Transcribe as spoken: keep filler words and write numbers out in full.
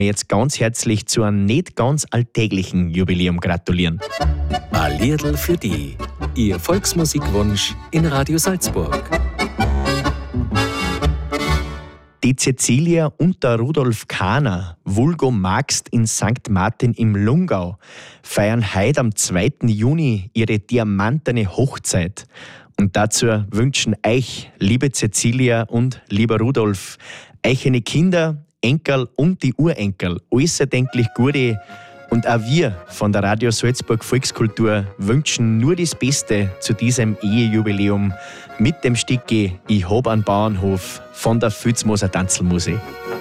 jetzt ganz herzlich zu einem nicht ganz alltäglichen Jubiläum gratulieren. Ein Liedl für die. Ihr Volksmusikwunsch in Radio Salzburg. Die Cäcilia und der Rudolf Kahner, vulgo Magst in Sankt Martin im Lungau, feiern heute am zweiten Juni ihre diamantene Hochzeit. Und dazu wünschen euch, liebe Cäcilia und lieber Rudolf, euch eine Kinder, Enkel und die Urenkel, alles erdenklich Gute. Und auch wir von der Radio Salzburg Volkskultur wünschen nur das Beste zu diesem Ehejubiläum mit dem Stücke Ich hab einen Bauernhof von der Filzmoser Tanzelmusik.